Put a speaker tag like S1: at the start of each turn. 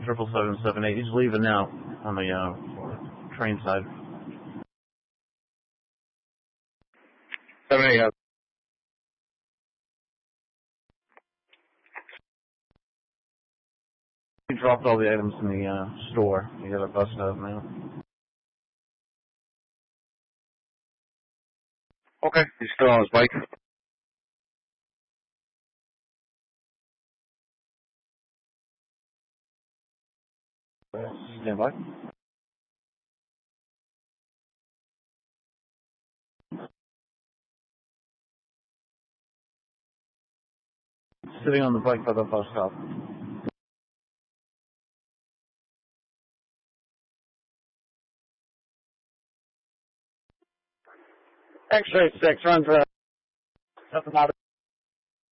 S1: 77778. He's leaving now on the train side.
S2: 78.
S1: He dropped all the items in the store. He got a bus out now.
S2: Okay, he's still on his bike.
S1: Stand by. Sitting on the bike by the bus stop.
S3: X-ray 6, run for nothing out.